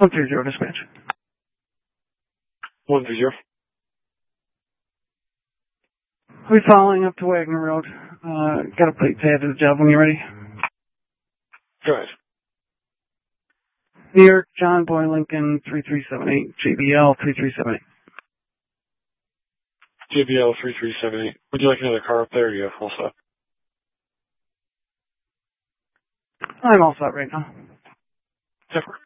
130 dispatch. 130. We're following up to Wagner Road. Got a plate to add to the job when you're ready. Go ahead. New York, John Boy Lincoln, 3378, JBL 3378. JBL 3378. Would you like another car up there, or do you have full set? I'm all set right now. Different.